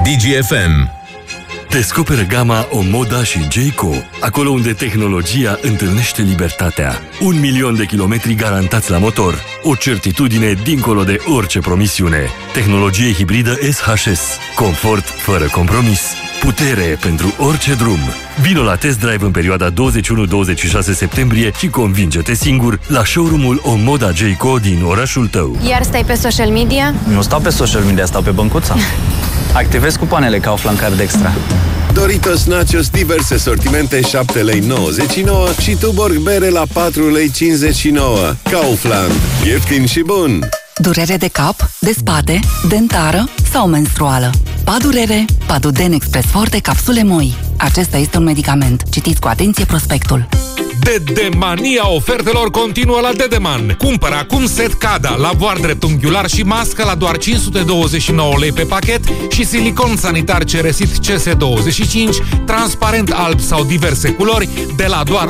DGFM. Descoperă gama Omoda și Jayco, acolo unde tehnologia întâlnește libertatea. 1 milion de kilometri garantați la motor. O certitudine dincolo de orice promisiune. Tehnologie hibridă SHS. Confort fără compromis. Putere pentru orice drum. Vino la test drive în perioada 21-26 septembrie și convinge-te singur la showroom-ul Omoda Jayco din orașul tău. Iar stai pe social media? Nu stau pe social media, stau pe băncuța. Activez cupoanele Kaufland Card Extra. Doritos Nachos, diverse sortimente, 7,99 lei și Tuborg bere la 4,59 lei. Kaufland. Ieftin și bun! Durere de cap, de spate, dentară sau menstruală? Padurere, Paduden Express Forte capsule moi. Acesta este un medicament. Citiți cu atenție prospectul. Dedemania ofertelor continuă la Dedeman. Cumpără acum set Cada, lavoar dreptunghiular și mască la doar 529 lei pe pachet și silicon sanitar Ceresit CS25, transparent alb sau diverse culori, de la doar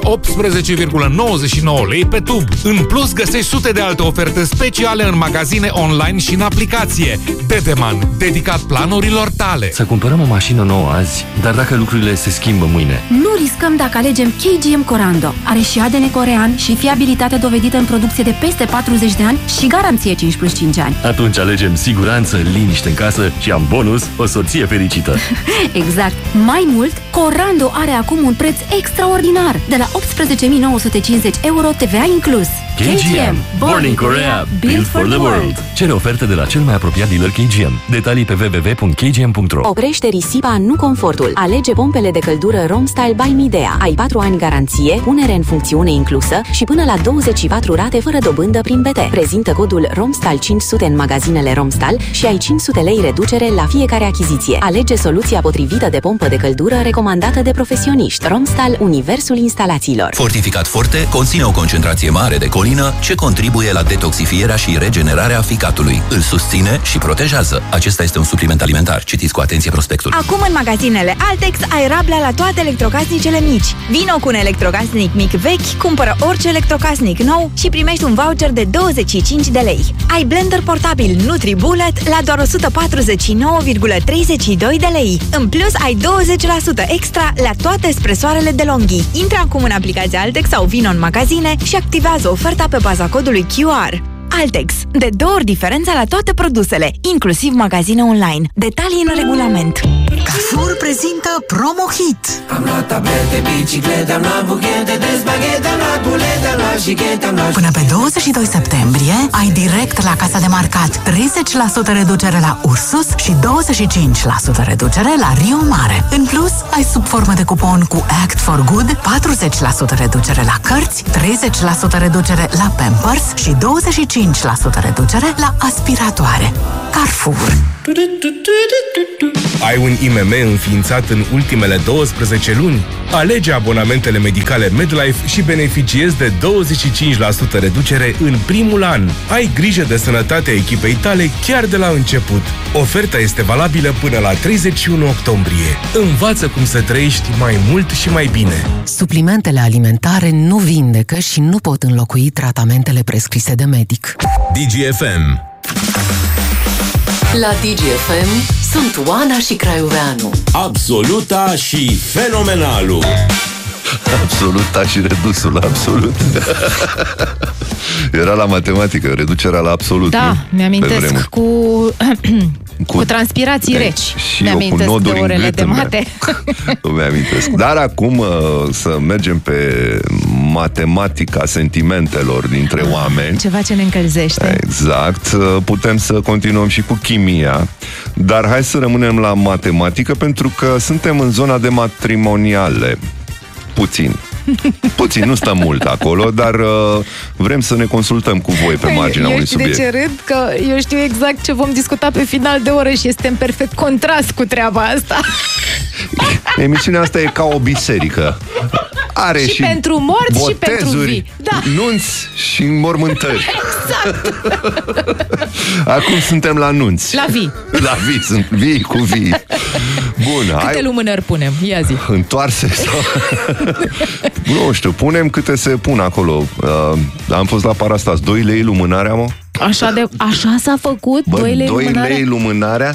18,99 lei pe tub. În plus, găsești sute de alte oferte speciale în magazine online și în aplicație. Dedeman, dedicat planurilor tale. Să cumpărăm o mașină nouă azi, dar dacă lucrurile se schimbă mâine? Nu riscăm dacă alegem KGM Corando. Are și ADN corean și fiabilitate dovedită în producție de peste 40 de ani și garanție 5+5 ani. Atunci alegem siguranță, liniște în casă și am bonus o soție fericită. Exact. Mai mult, Corando are acum un preț extraordinar, de la 18.950 euro TVA inclus. KGM. Born in Korea. Built for the world. Cere oferte de la cel mai apropiat dealer KGM. Detalii pe www.kgm.ro. Oprește risipa, nu confortul. Alege pompele de căldură Romstyle by Midea. Ai 4 ani garanție, punere în funcțiune inclusă și până la 24 rate fără dobândă prin BT. Prezintă codul Romstyle 500 în magazinele Romstyle și ai 500 lei reducere la fiecare achiziție. Alege soluția potrivită de pompă de căldură recomandată de profesioniști. Romstyle, universul instalațiilor. Fortificat Forte conține o concentrație mare de colină ce contribuie la detoxifierea și regenerarea ficatului. Îl susține și protejează. Acesta este un supliment alimentar. Citiți cu atenție prospectul. Acum în magazinele Altex ai rabla la toate electrocasnicele mici. Vino cu un electrocasnic mic vechi, cumpără orice electrocasnic nou și primești un voucher de 25 de lei. Ai blender portabil NutriBullet la doar 149,32 de lei. În plus, ai 20% extra la toate espresoarele de Longhi. Intră acum în aplicația Altex sau vino în magazine și activează oferta pe baza codului QR. Altex. De 2 ori diferența la toate produsele, inclusiv magazine online. Detalii în regulament. Carrefour prezintă Promo Hit. Am luat tablete, biciclete, am luat buchete de spaghete, am luat bulete, am luat șichete, am luat... Până pe 22 septembrie ai direct la casa de marcat 30% reducere la Ursus și 25% reducere la Rio Mare. În plus, ai sub formă de cupon cu Act for Good 40% reducere la cărți, 30% reducere la Pampers și 25% reducere la aspiratoare. Carrefour. Ai un IMM înființat în ultimele 12 luni? Alege abonamentele medicale MedLife și beneficiezi de 25% reducere în primul an. Ai grijă de sănătatea echipei tale chiar de la început. Oferta este valabilă până la 31 octombrie. Învață cum să trăiești mai mult și mai bine. Suplimentele alimentare nu vindecă și nu pot înlocui tratamentele prescrise de medic. DGFM. La DGFM sunt Oana și Craioveanu. Absoluta și fenomenalul. Absoluta și redusul, absolut. Era la matematică, reducerea la absolut. Da, mi-amintesc cu transpirații reci. Și mi-amintesc de orele de mate. Mi-amintesc. Dar acum să mergem pe matematica sentimentelor dintre oameni. Ceva ce ne încălzește. Exact. Putem să continuăm și cu chimia, dar hai să rămânem la matematică pentru că suntem în zona de matrimoniale. Puțin, nu stăm mult acolo, dar vrem să ne consultăm cu voi pe marginea unui subiect. Eu știu de ce râd, că eu știu exact ce vom discuta pe final de oră și este în perfect contrast cu treaba asta. Emisiunea asta e ca o biserică. Are și pentru morți botezuri, și pentru vii. Da. Nunți și înmormântări. Exact. Acum suntem la nunți. La vii. La vii, sunt vii cu vii. Bun, câte lumânări punem? Ia zi. Întoarse sau... Nu știu, punem câte se pun acolo. Am fost la Parastas, 2 lei lumânarea, mă. Așa s-a făcut? 2 lei lumânarea? 2 lei lumânarea?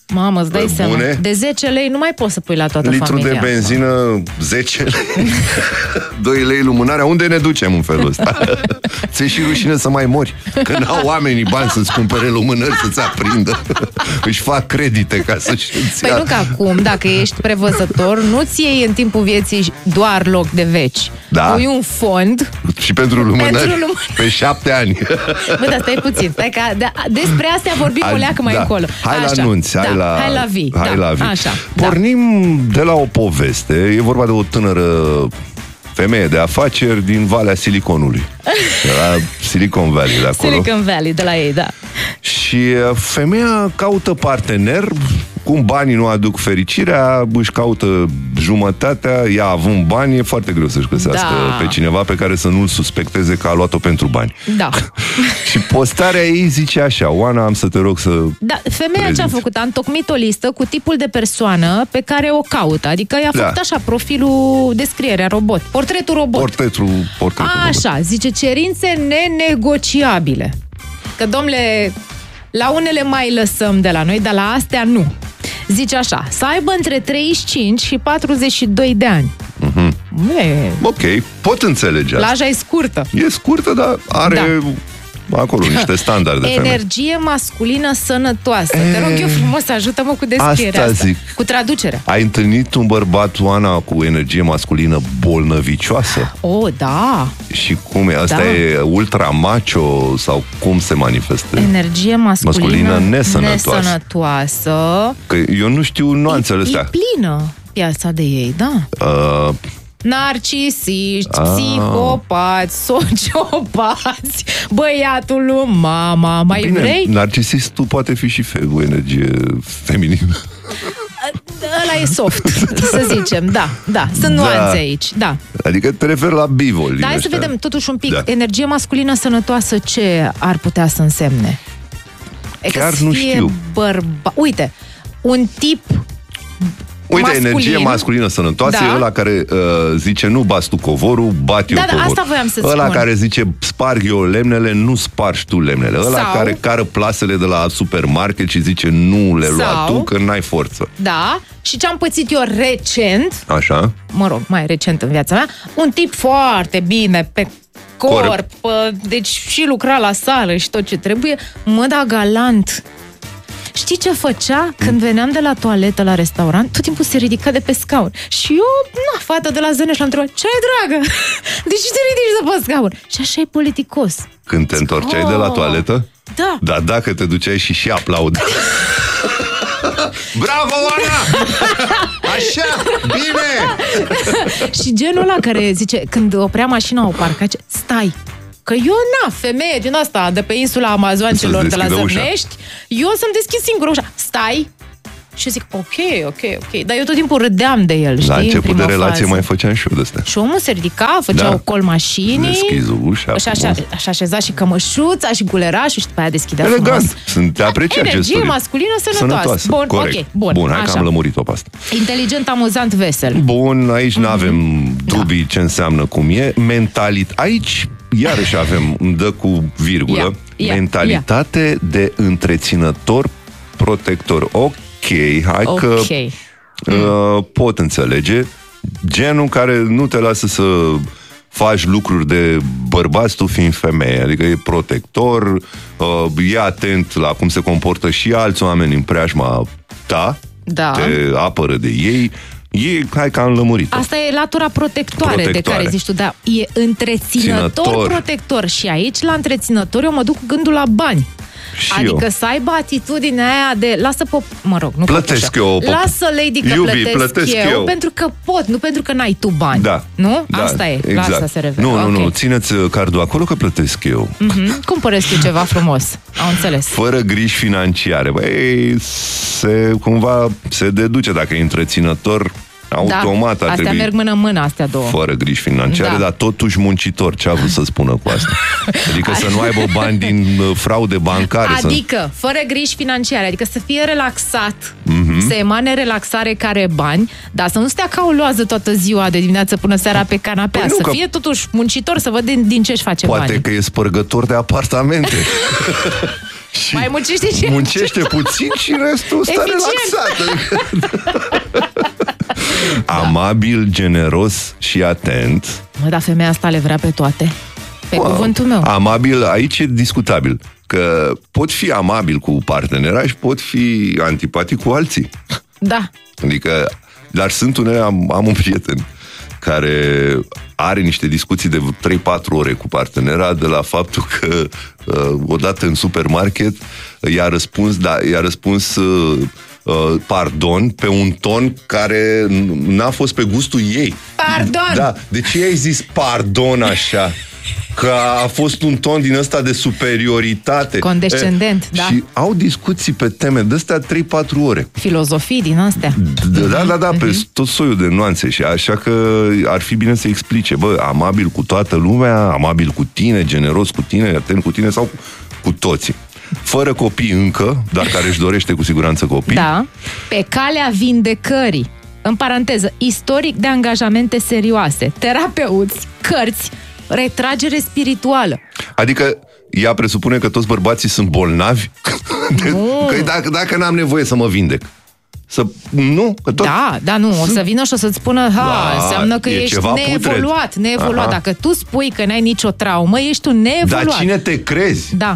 Mamă, îți dai seama. De 10 lei nu mai poți să pui la toată familia. Litru de benzină, 10 lei. 2 lei lumânarea. Unde ne ducem în felul ăsta? Ți-e și rușine să mai mori. Că n-au oamenii bani să-ți cumpere lumânări să-ți aprindă. Își fac credite ca să-și îți ia. Păi nu că acum, dacă ești prevăzător, nu-ți iei în timpul vieții doar loc de veci. Da. Pui un fond. Și pentru lumânări. Pe 7 ani. Bă, dar stai puțin. Stai că despre astea vorbim o leacă mai încolo. Hai așa. la anunți, hai la vii. Hai la vii. Așa, Pornim de la o poveste. E vorba de o tânără femeie de afaceri din Valea Siliconului. De la Silicon Valley, de acolo. Silicon Valley, de la ei, da. Și femeia caută partener, cum banii nu aduc fericirea, își caută jumătatea, ea având bani, e foarte greu să-și găsească pe cineva pe care să nu-l suspecteze că a luat-o pentru bani. Da. Și postarea ei zice așa: Oana, am să te rog să... Da, femeia ce a făcut? A întocmit o listă cu tipul de persoană pe care o caută. Adică i-a făcut așa profilul, descrierea robot. Portretul robot. Portretul așa, robot. Zice cerințe nenegociabile. Că, domnule, la unele mai lăsăm de la noi, dar la astea nu. Zice așa: să aibă între 35 și 42 de ani. Ok, pot înțelege asta. Plaja e scurtă. E scurtă, dar are acolo niște standarde. Energie masculină sănătoasă. Te rog eu frumos, ajută-mă cu descrierea asta. Zic. Cu traducerea. Ai întâlnit un bărbat, Oana, cu energie masculină bolnăvicioasă? Oh, da. Și cum e? Asta e ultra macho sau cum se manifestă? Energie masculină nesănătoasă. Că eu nu știu nuanțele astea. E plină piața de ei, da. Narcisiști, psihopați, sociopați, băiatul lui mama. Mai bine, vrei? Narcisistul poate fi și cu energie feminină. Ăla e soft, să zicem, da. Sunt nuanțe aici, da. Adică te referi la bivol. Dar hai să vedem totuși un pic. Energie masculină sănătoasă ce ar putea să însemne? Chiar nu știu. Uite, un tip masculin. Energie masculină sănătoasă e ăla care zice nu bați tu covorul, bat eu covorul. Asta voiam să ăla spun. care zice sparg eu lemnele, nu spargi tu lemnele. Ăla care cară plasele de la supermarket și zice nu le lua tu, că n-ai forță. Da, și ce am pățit eu recent, așa, mă rog, mai recent în viața mea, un tip foarte bine pe corp, deci și lucra la sală și tot ce trebuie, mă da galant. Știi ce făcea? Când veneam de la toaletă la restaurant, tot timpul se ridica de pe scaun. Și eu, fata de la Zăneș, l-am întrebat: ce ai, dragă? De ce te ridici de pe scaun? Și așa e politicos. Când te întorceai de la toaletă? Da. Dar dacă te duceai și aplaud. Bravo, Oana! Așa, bine! Și genul ăla care zice, când oprea mașina o parcă, stai. Că eu, femeie din asta, de pe insula Amazoancelor, de la Zărnești, eu să-mi deschid singură ușa. Stai! Și eu zic, ok. Dar eu tot timpul râdeam de el, știi? La început de relație mai făceam și eu de astea. Și omul se ridica, făcea o col mașinii. Deschizi ușa. Și așeza și cămășuța și gulerașul și după aia deschidea frumos. Te aprecia gesturile. Energie masculină sănătoasă. Bun, corect. Bun, hai că am lămurit-o pe asta. Inteligent, amuzant, vesel. Bun, aici n-avem dubii ce înseamnă cum e. Aici iarăși dă cu virgulă, mentalitate de întreținător protector. Ok, că pot înțelege. Genul care nu te lasă să faci lucruri de bărbați tu fiind femeie, adică e protector, e atent la cum se comportă și alți oameni în preajma ta, te apără de ei. Hai că am lămurit-o. Asta e latura protectoare de care zici tu, da, e întreținător protector. Și aici, la întreținător, eu mă duc cu gândul la bani. Adică să aibă atitudinea aia de plătesc eu. Lasă, lady, că plătesc eu, pentru că pot, nu pentru că n-ai tu bani. Da. Nu? Da, asta e. exact. La asta se referă. Nu, țineți cardul acolo că plătesc eu. Cumpărăți tu ceva frumos. Am înțeles. Fără griji financiare. Cumva se deduce dacă e întreținător. Automat ar astea merg mână-mână, astea două. Fără griji financiare, dar totuși muncitor. Ce a vrut să spună cu asta? Adică să nu aibă bani din fraude bancare. Adică, fără griji financiare, adică să fie relaxat, să emane relaxare care bani, dar să nu stea ca o loază toată ziua, de dimineață până seara pe canapea. Să fie totuși muncitor, să văd din ce își face bani. Poate că e spărgător de apartamente. Și mai muncește puțin și restul stă relaxat. Amabil, generos și atent. Mă, dar femeia asta le vrea pe toate. Pe cuvântul meu. Amabil, aici e discutabil. Că pot fi amabil cu partenera și pot fi antipatic cu alții. Da. Adică, dar sunt unele, am un prieten care are niște discuții de 3-4 ore cu partenera de la faptul că odată în supermarket i-a răspuns pardon pe un ton care n-a fost pe gustul ei. Pardon! Da, de ce ai zis pardon așa? Că a fost un ton din ăsta de superioritate. Condescendent, da. Și au discuții pe teme de astea 3-4 ore. Filozofii din astea. Da, pe tot soiul de nuanțe. Și așa că ar fi bine să explice. Bă, amabil cu toată lumea, amabil cu tine, generos cu tine, atent cu tine sau cu toții. Fără copii încă, dar care își dorește cu siguranță copii. Da, pe calea vindecării. În paranteză, istoric de angajamente serioase, terapeuți, cărți, retragere spirituală. Adică ea presupune că toți bărbații sunt bolnavi? Că dacă n-am nevoie să mă vindec. Nu? Că tot da, nu, o să vină și o să-ți spună înseamnă că ești neevoluat. Dacă tu spui că n-ai nicio traumă, ești un neevoluat. Dar cine te crezi? Da.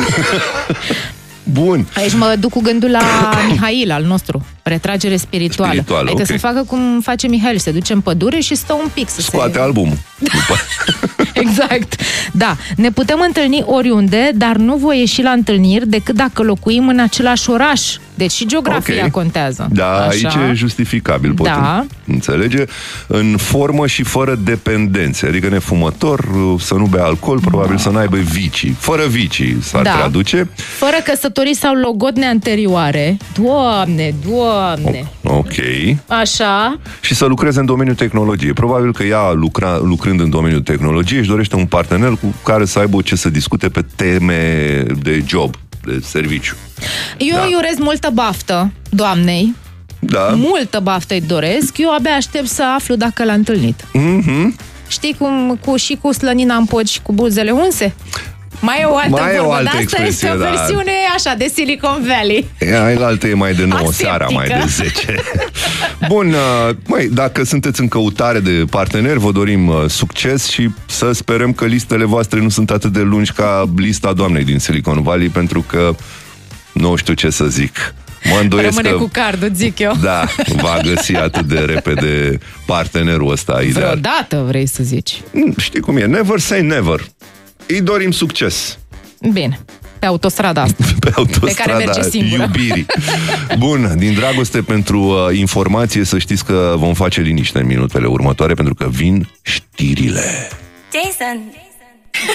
Bun. Aici mă duc cu gândul la Mihail, al nostru. Retragere spirituală. Adică okay. Să facă cum face Mihail, se duce în pădure și stă un pic să scoate albumul. Exact. Da. Ne putem întâlni oriunde, dar nu voi ieși la întâlniri decât dacă locuim în același oraș. Deci și geografia contează. Da, așa. Aici e justificabil, pot înțelege. În formă și fără dependențe. Adică nefumător, să nu bea alcool, probabil să n-aibă vicii. Fără vicii s-ar traduce. Fără căsătorii sau logodne anterioare. Doamne! Ok. Așa. Și să lucreze în domeniul tehnologiei. Probabil că ea, lucrând în domeniul tehnologiei, își dorește un partener cu care să aibă ce să discute pe teme de job, de serviciu. Eu îi urez multă baftă doamnei. Da. Multă baftă îi doresc. Eu abia aștept să aflu dacă l-a întâlnit. Știi cum și cu slănina în pod și cu buzele unse? Mai e o altă expresie, asta este o versiune așa de Silicon Valley. Altă e mai de 9 seara, mai de 10. Bun, dacă sunteți în căutare de parteneri, vă dorim succes și să sperăm că listele voastre nu sunt atât de lungi ca lista doamnei din Silicon Valley, pentru că nu știu ce să zic. Mă îndoiesc rămâne cu cardul, zic eu. Da, va găsi atât de repede partenerul ăsta ideal. Vreodată vrei să zici. Știi cum e, never say never. Îi dorim succes. Bine, pe autostrada asta. Pe autostrada pe care merge singură. Iubirii. Bun, din dragoste pentru informație, să știți că vom face liniște în minutele următoare, pentru că vin știrile. Jason